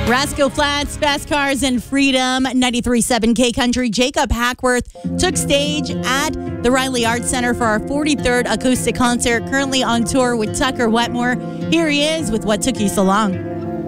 Rasco Flats, Fast Cars and Freedom, 93.7 K Country. Jacob Hackworth took stage at the Riley Arts Center for our 43rd acoustic concert, currently on tour with Tucker Wetmore. Here he is with What Took You So Long.